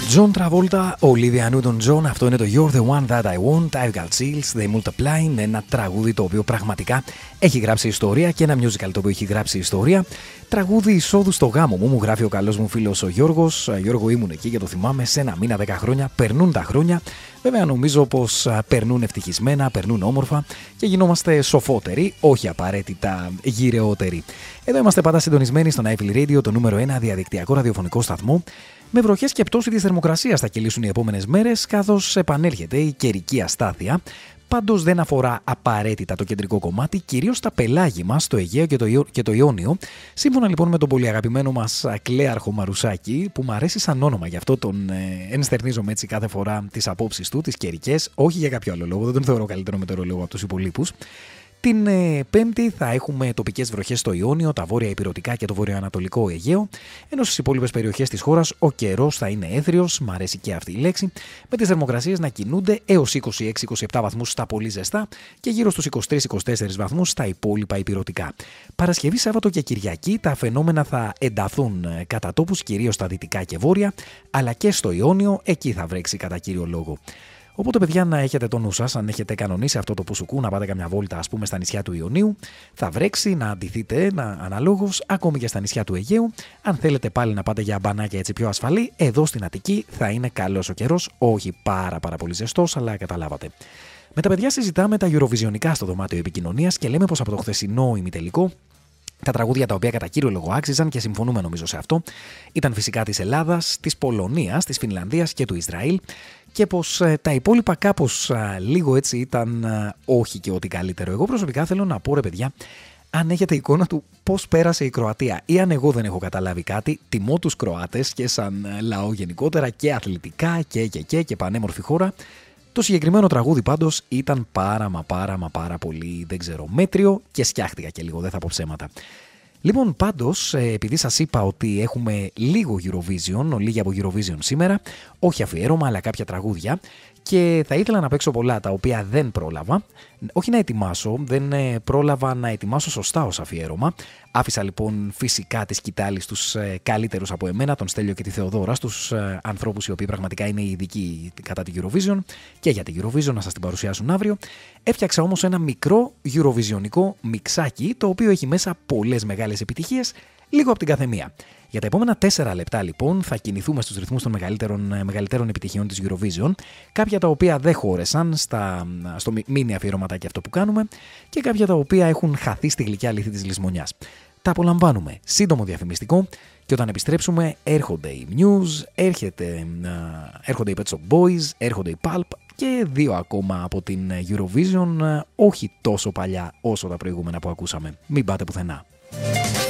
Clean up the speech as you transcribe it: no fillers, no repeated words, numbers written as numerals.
John Travolta, Olivia Newton-John, αυτό είναι το You're the one that I want, I've got chills, they multiply. Είναι ένα τραγούδι το οποίο πραγματικά έχει γράψει ιστορία και ένα musical το οποίο έχει γράψει ιστορία. Τραγούδι εισόδου στο γάμο μου, μου γράφει ο καλός μου φίλος ο Γιώργος. Γιώργο, ήμουν εκεί και το θυμάμαι, σε ένα μήνα 10 χρόνια. Περνούν τα χρόνια. Βέβαια, νομίζω πως περνούν ευτυχισμένα, περνούν όμορφα και γινόμαστε σοφότεροι, όχι απαραίτητα γυρεότεροι. Εδώ είμαστε πάντα συντονισμένοι στο Nightly Radio, το νούμερο 1 διαδικτυακό ραδιοφωνικό σταθμό. Με βροχές και πτώση της θερμοκρασίας θα κυλήσουν οι επόμενες μέρες, καθώς επανέρχεται η καιρική αστάθεια. Πάντως δεν αφορά απαραίτητα το κεντρικό κομμάτι, κυρίως τα πελάγη μας στο Αιγαίο και το Ιόνιο. Σύμφωνα λοιπόν με τον πολύ αγαπημένο μας Κλέαρχο Μαρουσάκη, που μου αρέσει σαν όνομα, γι' αυτό τον ενστερνίζομαι έτσι κάθε φορά τις απόψεις του, τις καιρικές, όχι για κάποιο άλλο λόγο, δεν τον θεωρώ καλύτερο μετεωρολόγο από τους υπολείπους. Την Πέμπτη θα έχουμε τοπικές βροχές στο Ιόνιο, τα βόρεια ηπειρωτικά και το βορειοανατολικό Αιγαίο, ενώ στις υπόλοιπες περιοχές της χώρας ο καιρός θα είναι έθριος, μ' αρέσει και αυτή η λέξη, με τις θερμοκρασίες να κινούνται έως 26-27 βαθμούς στα πολύ ζεστά και γύρω στους 23-24 βαθμούς στα υπόλοιπα ηπειρωτικά. Παρασκευή, Σάββατο και Κυριακή τα φαινόμενα θα ενταθούν κατά τόπους, κυρίως στα δυτικά και βόρεια, αλλά και στο Ιόνιο, εκεί θα βρέξει κατά κύριο λόγο. Οπότε, παιδιά, να έχετε το νου σας, αν έχετε κανονίσει αυτό το πουσουκού, να πάτε καμιά βόλτα, ας πούμε, στα νησιά του Ιωνίου, θα βρέξει, να αντιθείτε αναλόγως, ακόμη και στα νησιά του Αιγαίου. Αν θέλετε πάλι να πάτε για μπανάκια έτσι πιο ασφαλή, εδώ στην Αττική θα είναι καλός ο καιρός, όχι πάρα πολύ ζεστός, αλλά καταλάβατε. Με τα παιδιά συζητάμε τα Eurovisionικά στο δωμάτιο επικοινωνίας και λέμε πως από το χθεσινό ημιτελικό, τα τραγούδια τα οποία κατά κύριο λόγο άξιζαν και συμφωνούμε νομίζω σε αυτό, ήταν φυσικά της Ελλάδας, της Πολωνίας, της Φινλανδίας και του Ισραήλ. Και πως τα υπόλοιπα κάπως λίγο έτσι ήταν όχι και ό,τι καλύτερο. Εγώ προσωπικά θέλω να πω, ρε παιδιά, αν έχετε εικόνα του πώς πέρασε η Κροατία ή αν εγώ δεν έχω καταλάβει κάτι, τιμώ τους Κροάτες και σαν λαό γενικότερα και αθλητικά και πανέμορφη χώρα. Το συγκεκριμένο τραγούδι πάντως ήταν πάρα πολύ, δεν ξέρω, μέτριο και σκιάχτηκα και λίγο, δεν θα πω ψέματα. Λοιπόν, πάντως, επειδή σας είπα ότι έχουμε λίγο Eurovision, λίγη από Eurovision σήμερα, όχι αφιέρωμα, αλλά κάποια τραγούδια, και θα ήθελα να παίξω πολλά τα οποία δεν πρόλαβα, όχι να ετοιμάσω, δεν πρόλαβα να ετοιμάσω σωστά ως αφιέρωμα. Άφησα λοιπόν φυσικά τη σκητάλη στους καλύτερους από εμένα, τον Στέλιο και τη Θεοδώρα, στους ανθρώπους οι οποίοι πραγματικά είναι ειδικοί κατά τη Eurovision και για τη Eurovision, να σας την παρουσιάσουν αύριο. Έφτιαξα όμως ένα μικρό Eurovisionικό μιξάκι, το οποίο έχει μέσα πολλές μεγάλες επιτυχίες, λίγο από την καθεμία. Για τα επόμενα 4 λεπτά λοιπόν θα κινηθούμε στους ρυθμούς των μεγαλύτερων επιτυχιών της Eurovision, κάποια τα οποία δεν χώρεσαν στο μίνι αφιερωματάκι αυτό που κάνουμε και κάποια τα οποία έχουν χαθεί στη γλυκιά αλήθεια της λησμονιάς. Τα απολαμβάνουμε, σύντομο διαφημιστικό, και όταν επιστρέψουμε έρχονται οι Muse, έρχονται οι Pet Shop Boys, έρχονται οι Pulp και 2 ακόμα από την Eurovision, όχι τόσο παλιά όσο τα προηγούμενα που ακούσαμε. Μην πάτε πουθενά.